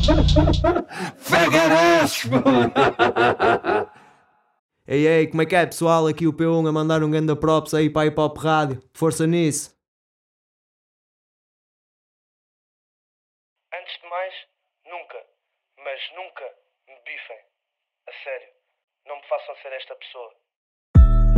Fagaras, pô! Ei, como é que é, pessoal? Aqui o P1 a mandar um ganda props aí para a Hip Hop Rádio. Força nisso. Antes de mais, nunca, mas nunca me bifem. A sério, não me façam ser esta pessoa.